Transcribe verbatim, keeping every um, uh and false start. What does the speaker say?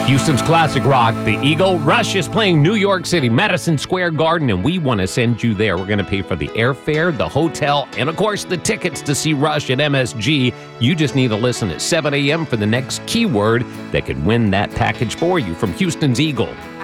Houston's classic rock, the Eagle. Rush is playing New York City, Madison Square Garden, and we want to send you there. We're going to pay for the airfare, the hotel, and of course the tickets to see Rush at M S G. You just need to listen at seven a.m. for the next keyword that could win that package for you from Houston's Eagle.